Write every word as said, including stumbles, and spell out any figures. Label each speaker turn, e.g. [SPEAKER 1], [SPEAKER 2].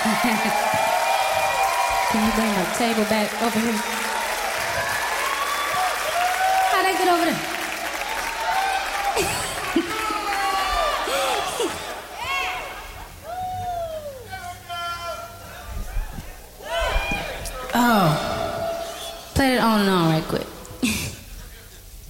[SPEAKER 1] Can you bring the table back over here? How'd I get over there? Oh. Play it on and on right quick.